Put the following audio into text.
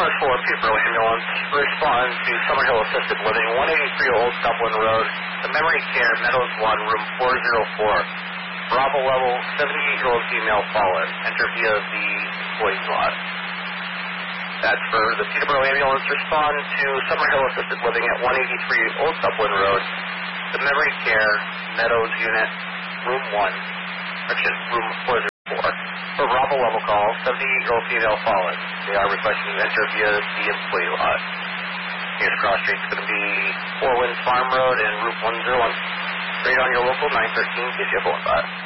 Dallas 4, Peterborough Ambulance. Respond to Summerhill Assisted Living, 183 Old Dublin Road, the Memory Care, Meadows 1, room 404. Bravo level, 78-year-old female fallen. Enter via the employee's lot. That's for the Peterborough Ambulance. Respond to Summerhill Assisted Living at 183 Old Dublin Road, the Memory Care, Meadows Unit, room 404. For Bravo level call, 78-year-old female fallen. They are requesting you enter via the employee lot. Nearest cross street's going to be Four Winds Farm Road and Route 101. Straight on your local 913 KCF 15.